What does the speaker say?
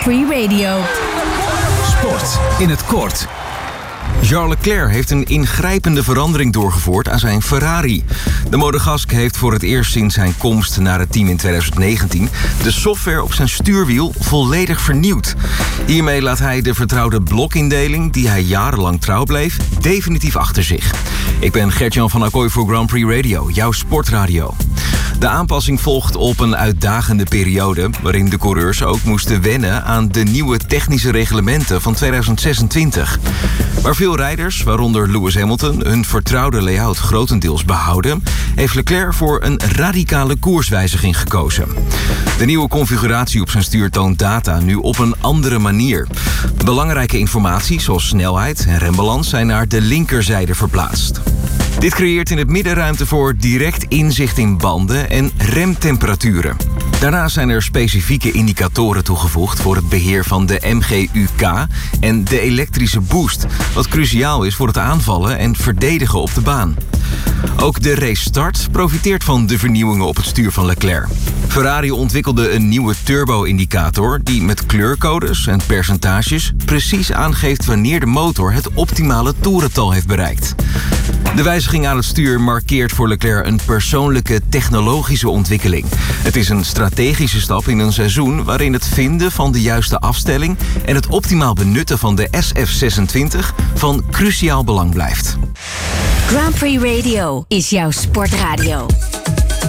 Prix Radio. Sport in het kort. Charles Leclerc heeft een ingrijpende verandering doorgevoerd aan zijn Ferrari. De Monegask heeft voor het eerst sinds zijn komst naar het team in 2019... de software op zijn stuurwiel volledig vernieuwd. Hiermee laat hij de vertrouwde blokindeling, die hij jarenlang trouw bleef, definitief achter zich. Ik ben Gert-Jan van Acquoy voor Grand Prix Radio, jouw sportradio. De aanpassing volgt op een uitdagende periode, waarin de coureurs ook moesten wennen aan de nieuwe technische reglementen van 2026. Waar veel rijders, waaronder Lewis Hamilton, hun vertrouwde layout grotendeels behouden, heeft Leclerc voor een radicale koerswijziging gekozen. De nieuwe configuratie op zijn stuur toont data nu op een andere manier. Belangrijke informatie, zoals snelheid en rembalans, zijn naar de linkerzijde verplaatst. Dit creëert in het midden ruimte voor direct inzicht in banden en remtemperaturen. Daarnaast zijn er specifieke indicatoren toegevoegd voor het beheer van de MGU-K en de elektrische boost, wat cruciaal is voor het aanvallen en verdedigen op de baan. Ook de race start profiteert van de vernieuwingen op het stuur van Leclerc. Ferrari ontwikkelde een nieuwe turbo-indicator die met kleurcodes en percentages precies aangeeft wanneer de motor het optimale toerental heeft bereikt. De wijziging aan het stuur markeert voor Leclerc een persoonlijke technologische ontwikkeling. Het is een strategische stap in een seizoen waarin het vinden van de juiste afstelling en het optimaal benutten van de SF26 van cruciaal belang blijft. Grand Prix Radio is jouw sportradio.